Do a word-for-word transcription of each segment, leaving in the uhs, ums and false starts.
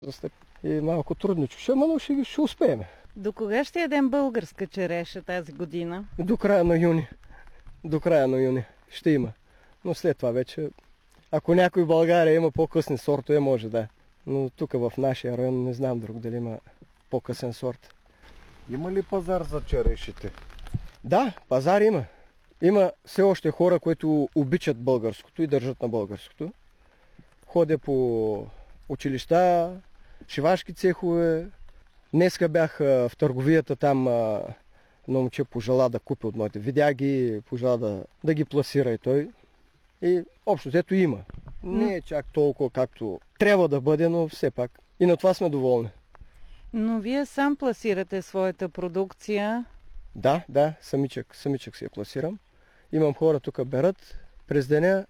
И малко трудничко ще, но ще, ще успеем. До кога ще ядем българска череша тази година? До края на юни. До края на юни ще има. Но след това вече, ако някой в България има по-късни сортове, може да. Но тук в нашия район не знам друг дали има по-късен сорт. Има ли пазар за черешите? Да, пазар има. Има все още хора, които обичат българското и държат на българското. Ходя по училища, шивашки цехове. Днеска бях в търговията, там едно момче пожела да купи от моите. Видя ги, пожела да, да ги пласира и той. И общо взето има. Не е чак толкова както трябва да бъде, но все пак. И на това сме доволни. Но вие сам пласирате своята продукция. Да, да, самичък, самичък си я пласирам. Имам хора тук берат, през деня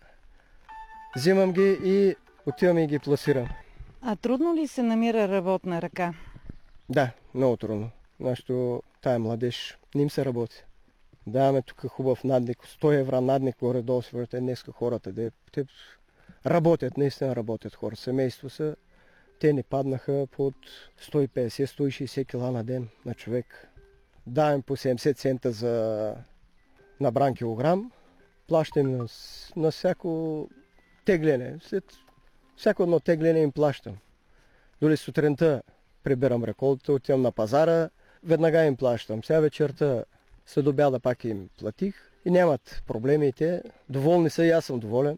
взимам ги и отивам и ги пласирам. А трудно ли се намира работна ръка? Да, много трудно. Нашето тая младеж не им се работи. Даваме тук хубав надник, сто евро надник горе-долу си върте днеска хората. Де, те работят, наистина работят хора. Семейство са, те не паднаха под сто и петдесет до сто и шейсет кила на ден на човек. Даваме по седемдесет цента за набран килограм. Плащам на, на всяко тегляне. След всяко едно тегляне им плащам. Доли сутринта прибирам реколта, отивам на пазара, веднага им плащам. Сега вечерта след обяда пак им платих и нямат проблеми и те. Доволни са и аз съм доволен.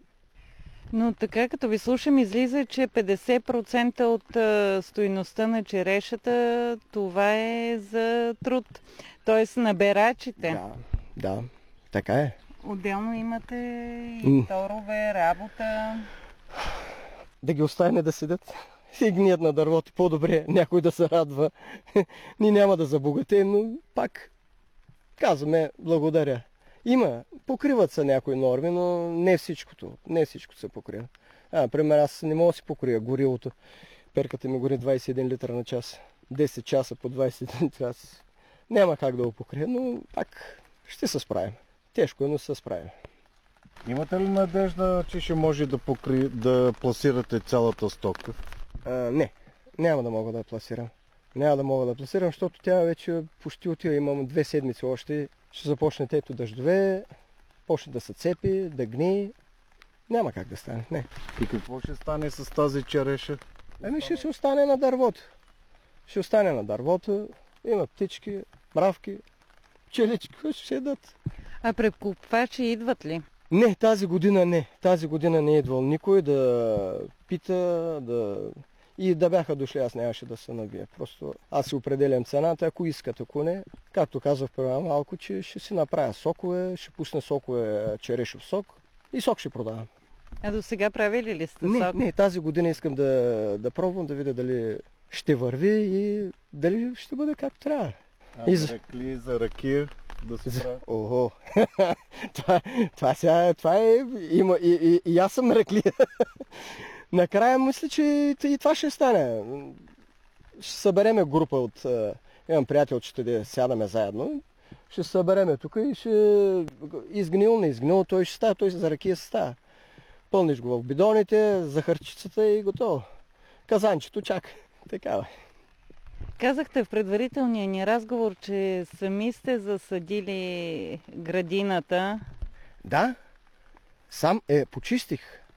Но така като ви слушам, излиза, че петдесет процента от а, стойността на черешата, това е за труд. Тоест на берачите. Да, да, така е. Отделно имате и торове, работа. Да ги оставим да седят и гният на дървото. По-добре някой да се радва. Ние няма да забогатеем, но пак казваме благодаря. Има, покриват се някои норми, но не всичкото. Не всичко се покрива. А, например, аз не мога да си покрия горилото. Перката ми гори двадесет и един литра на час. десет часа по двадесет и един час. Няма как да го покрия, но пак ще се справим. Тежко е, но се справим. Имате ли надежда, че ще може да, покри... да пласирате цялата стока? А, не, няма да мога да пласирам. Няма да мога да пласирам, защото тя вече почти отива. Имам две седмици още. Ще започне тето дъждове, почне да се цепи, да гни. Няма как да стане, не. И какво ще стане с тази череша? Ами ще се остане на дървото. Ще остане на дървото. Има птички, мравки, пчелички, които ще седат. А прекупвачи идват ли? Не, тази година не. Тази година не е идвал никой да пита, да... И да бяха дошли, аз нямаше да се набия. Просто аз си определям цената, ако искат, ако не. Както казах преди малко, че ще си направя сокове, ще пусна сокове черешов сок и сок ще продавам. А до сега правили ли сте не, сок? Не, тази година искам да, да пробвам, да видя дали ще върви и дали ще бъде както трябва. А и за ракли, за ракия да се прави? Ого! това, това, сега, това е... Има, и, и, и аз съм ракли. Накрая мисля, че и това ще стане. Ще събереме група от... Имам приятелчета, да сядаме заедно. Ще събереме тук и ще... Изгнил, не изгнил, той ще става, той за ракия се става. Пълниш го в бидоните, захарчицата и готово. Казанчето чака. Такава. Казахте в предварителния ни разговор, че сами сте засадили градината. Да, сам е почистих.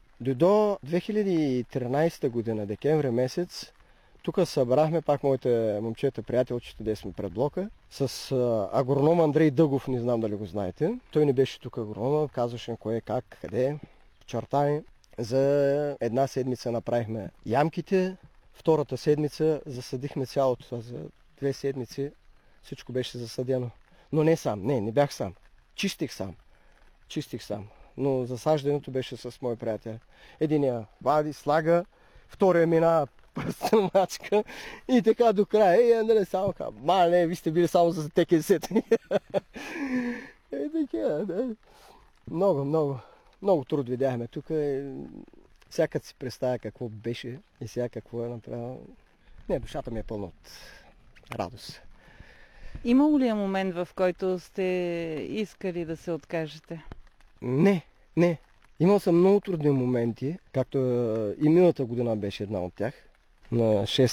До две хиляди и тринадесета година, декември месец, тук събрахме пак моите момчета, приятелчета, де сме пред блока, с а, агроном Андрей Дъгов, не знам дали го знаете. Той не беше тук агронома, казваше кое, как, къде, чертани. За една седмица направихме ямките, втората седмица засадихме цялото. За две седмици всичко беше засадено. Но не сам, не, не бях сам. Чистих сам. Чистих сам. Но засаждането беше с мой приятел. Единия вади, слага, втория мина пръстна мачка и така до края. И Андре само казва, ма не, ви сте били само за ТКС-та. Е, така, да. Много, много, много труд видяхме тук. Всякът си представя какво беше и сега какво е направил. Не, душата ми е пълна от радост. Имало ли е момент, в който сте искали да се откажете? Не, не. Имал съм много трудни моменти, както и миналата година беше една от тях. На